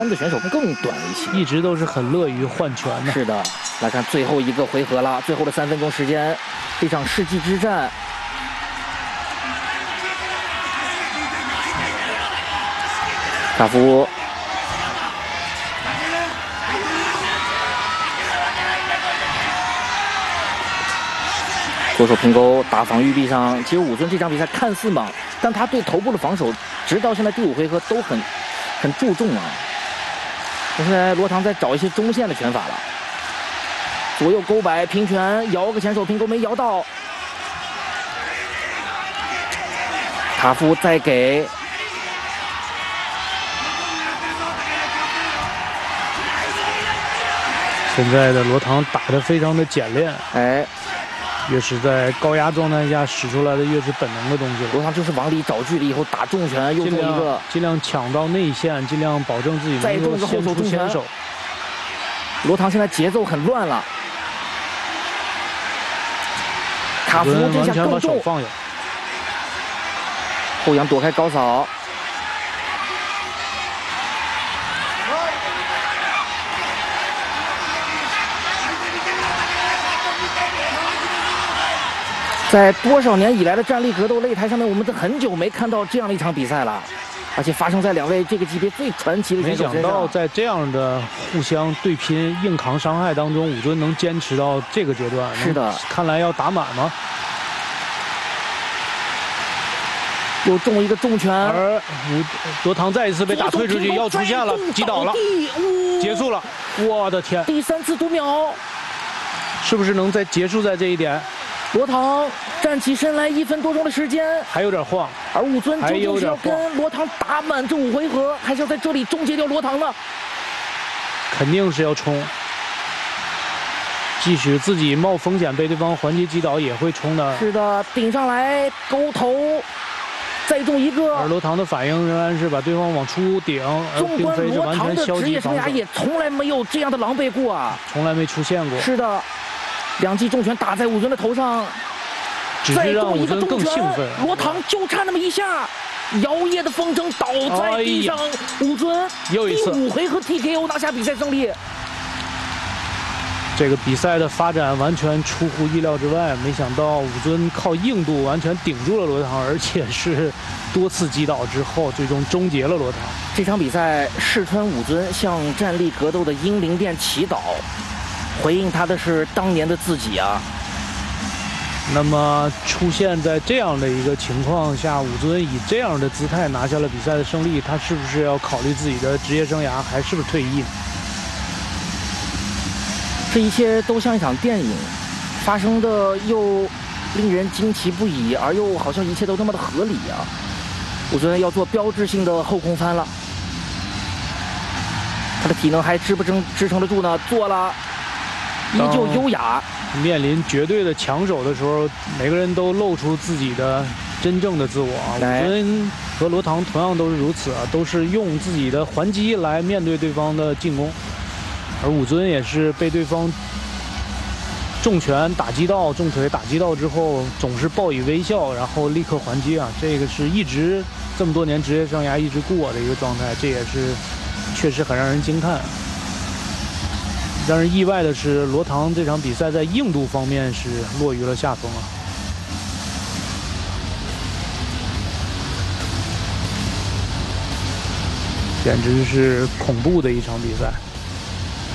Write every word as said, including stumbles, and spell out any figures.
的选手更短一些， 一直都是很乐于换拳的。 是的，来看最后一个回合了，最后的三分钟时间，这场世纪之战。卡夫。 左手平勾打防御壁上，其实武尊这场比赛看似莽，但他对头部的防守，直到现在第五回合都很很注重啊。现在罗唐在找一些中线的拳法了，左右勾摆平拳，摇个前手平勾没摇到，卡夫再给， 现在的罗唐打得非常的简练， 哎。 越是在高压状态下使出来的，越是本能的东西。 罗唐就是往里找距离以后打重拳，又做一个， 尽量抢到内线，尽量保证自己再中个后手重拳。罗唐现在节奏很乱了，卡夫这下更重，后仰躲开高扫。 在多少年以来的战力格斗擂台上面，我们都很久没看到这样的一场比赛了，而且发生在两位这个级别最传奇的选手身上。 没想到在这样的互相对拼、硬扛伤害当中，武尊能坚持到这个阶段。 是的， 看来要打满吗？ 又中一个重拳， 而武罗唐再一次被打退出去，要出现了，击倒了，结束了。我的天！ 第三次读秒， 是不是能在结束在这一点？ 罗唐站起身来，一分多钟的时间， 还有点晃。 而武尊究竟是要跟罗唐打满这五回合，还是要在这里终结掉罗唐呢？ 肯定是要冲，即使自己冒风险被对方还击击倒，也会冲的。 是的，顶上来勾头，再中一个。 而罗唐的反应仍然是把对方往出顶，而并非是完全消极防守。 职业生涯也从来没有这样的狼狈过啊， 从来没出现过。 是的。 两记重拳打在武尊的头上， 只是让武尊更兴奋。 罗唐就差那么一下，摇曳的风筝倒在地上，哎、武尊又一次第五回合 T K O 拿下比赛胜利。 这个比赛的发展完全出乎意料之外，没想到武尊靠硬度完全顶住了罗唐，而且是多次击倒之后，最终终结了罗唐。 这场比赛，世川武尊向战力格斗的英灵殿祈祷。 回应他的是当年的自己啊。 那么出现在这样的一个情况下，武尊以这样的姿态拿下了比赛的胜利，他是不是要考虑自己的职业生涯，还是不是退役？ 这一切都像一场电影，发生的又令人惊奇不已，而又好像一切都那么的合理啊！武尊要做标志性的后空翻了，他的体能还支不支支撑得住呢？做了。 依旧优雅， 面临绝对的强手的时候，每个人都露出自己的真正的自我啊。武尊和罗唐同样都是如此啊，都是用自己的还击来面对对方的进攻，而武尊也是被对方重拳打击到、重腿打击到之后，总是报以微笑，然后立刻还击啊。这个是一直这么多年职业生涯一直过的一个状态，这也是确实很让人惊叹。 让人意外的是，罗唐这场比赛在硬度方面是落于了下风啊，简直是恐怖的一场比赛。